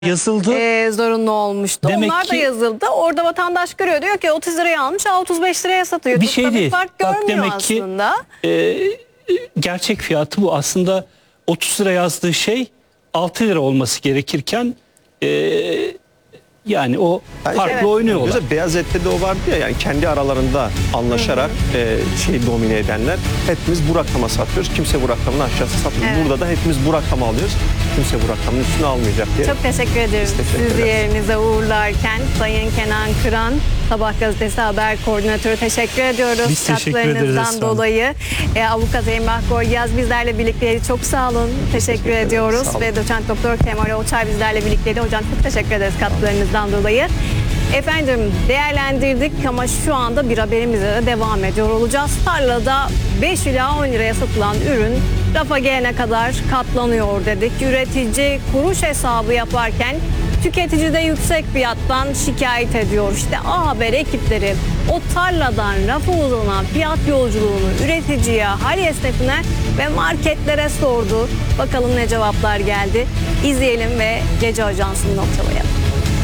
yazıldı. Zorunlu olmuştu. Demek Onlar da ki- yazıldı. Orada vatandaş görüyor, diyor ki 30 liraya almış, 35 liraya satıyor. Bir Çok şey da değil. fark Bak, görmüyor demek ki aslında. gerçek fiyatı bu. Aslında 30 lira yazdığı şey 6 lira olması gerekirken yani o farklı Evet. oynuyorlar. Mesela beyaz ette de o vardı ya, yani kendi aralarında anlaşarak domine edenler, hepimiz bu rakama satıyoruz. Kimse bu rakamın aşağısı satmıyor. Evet. Burada da hepimiz bu rakamı alıyoruz. Kimse bu rakamın üstüne almayacak diye. Çok teşekkür ederim. Biz teşekkür Sizi ederiz. yerinize uğurlarken Sayın Kenan Kıran, Sabah gazetesi haber koordinatörü, teşekkür ediyoruz. Biz teşekkür ederiz Katkılarınızdan Esra Hanım. dolayı. Avukat Emrah Koryaz bizlerle birlikteydi. Çok sağ olun. Teşekkür ederim, ediyoruz. sağ olun. Ve doçent doktor Kemal Olçay bizlerle birlikteydi. Hocam çok teşekkür ederiz katkılarınızdan dolayı. Efendim, değerlendirdik ama şu anda bir haberimizle de devam ediyor olacağız. Tarlada 5 ila 10 liraya satılan ürün rafa gelene kadar katlanıyor dedik. Üretici kuruş hesabı yaparken tüketici de yüksek fiyattan şikayet ediyor. İşte A Haber ekipleri o tarladan rafa uzanan fiyat yolculuğunu üreticiye, hal esnafına ve marketlere sordu. Bakalım ne cevaplar geldi. İzleyelim ve gece ajansını noktalayalım.